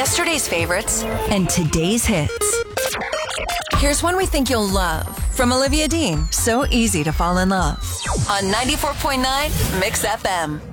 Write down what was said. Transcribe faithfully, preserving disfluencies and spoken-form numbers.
yesterday's favorites, and today's hits. Here's one we think you'll love from Olivia Dean. So easy to fall in love. on ninety-four point nine Mix F M.